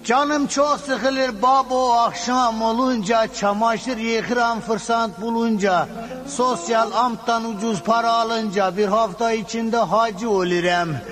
Canım çok sıkılır babo akşam olunca, çamaşır yıkıran fırsat bulunca, sosyal amptan ucuz para alınca, bir hafta içinde hacı olurum.